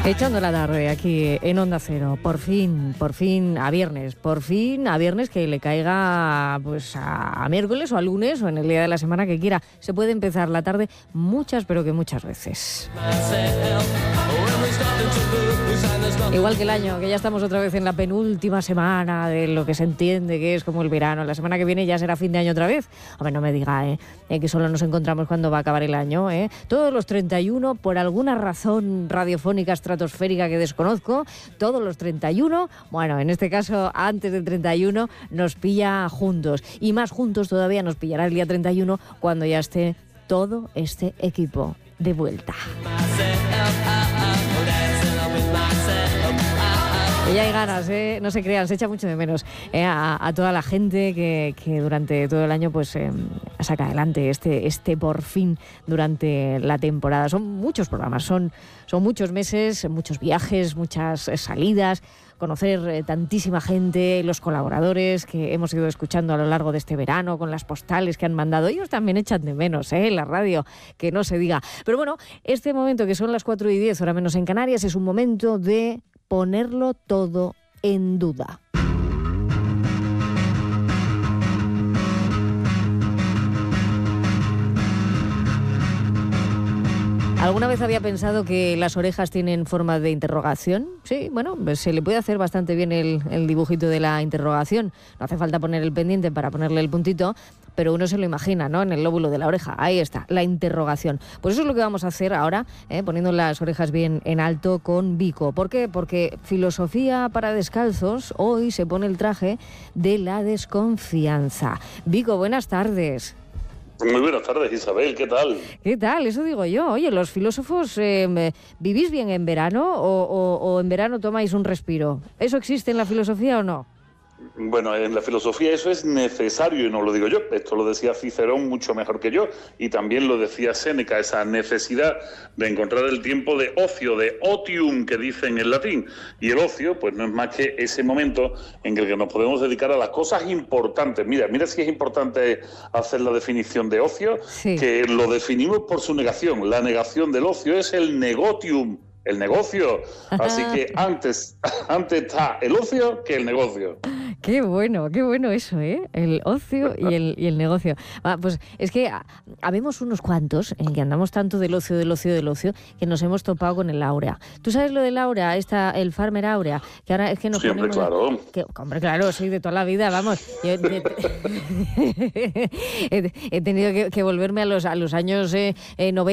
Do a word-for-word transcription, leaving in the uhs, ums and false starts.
Echando la tarde aquí en Onda Cero, por fin, por fin a viernes, por fin a viernes que le caiga pues a, a miércoles o a lunes o en el día de la semana que quiera. Se puede empezar la tarde muchas, pero que muchas veces. Igual que el año, que ya estamos otra vez en la penúltima semana de lo que se entiende que es como el verano. La semana que viene ya será fin de año otra vez. A ver, no me diga, ¿eh? eh que solo nos encontramos cuando va a acabar el año, ¿eh? Todos los treinta y uno, por alguna razón radiofónica estratosférica que desconozco, todos los treinta y uno, bueno, en este caso antes del treinta y uno, nos pilla juntos. Y más juntos todavía nos pillará el día treinta y uno cuando ya esté todo este equipo de vuelta. Y ya hay ganas, ¿eh? No se crean, se echa mucho de menos ¿eh? a, a toda la gente que, que durante todo el año pues eh, saca adelante este, este por fin durante la temporada. Son muchos programas, son, son muchos meses, muchos viajes, muchas salidas, conocer eh, tantísima gente, los colaboradores que hemos ido escuchando a lo largo de este verano, con las postales que han mandado. Ellos también echan de menos, ¿eh? La radio, que no se diga. Pero bueno, este momento que son las cuatro y diez, hora menos en Canarias, es un momento de ponerlo todo en duda. ¿Alguna vez había pensado que las orejas tienen forma de interrogación? Sí, bueno, pues se le puede hacer bastante bien el, el dibujito de la interrogación. No hace falta poner el pendiente para ponerle el puntito, pero uno se lo imagina, ¿no? En el lóbulo de la oreja. Ahí está, la interrogación. Pues eso es lo que vamos a hacer ahora, ¿eh? Poniendo las orejas bien en alto con Vico. ¿Por qué? Porque filosofía para descalzos, hoy se pone el traje de la desconfianza. Vico, buenas tardes. Muy buenas tardes, Isabel, ¿qué tal? ¿Qué tal? Eso digo yo. Oye, los filósofos, eh, ¿vivís bien en verano o, o, o en verano tomáis un respiro? ¿Eso existe en la filosofía o no? Bueno, en la filosofía eso es necesario y no lo digo yo, esto lo decía Cicerón mucho mejor que yo y también lo decía Séneca, esa necesidad de encontrar el tiempo de ocio, de otium que dicen en latín, y el ocio pues no es más que ese momento en el que nos podemos dedicar a las cosas importantes. Mira, mira si es importante hacer la definición de ocio, sí, que lo definimos por su negación. La negación del ocio es el negotium, el negocio. Así que antes, antes está el ocio que el negocio. Qué bueno, qué bueno eso, ¿eh? El ocio y el, y el negocio. Ah, pues es que habemos unos cuantos en que andamos tanto del ocio, del ocio, del ocio, que nos hemos topado con el áurea. ¿Tú sabes lo del áurea, esta, el farmer áurea? Que ahora es que nos Siempre, ponemos... claro. Que, hombre, claro, sí, de toda la vida, vamos. Yo, he, he, he tenido que, que volverme a los, a los años eh, noventa.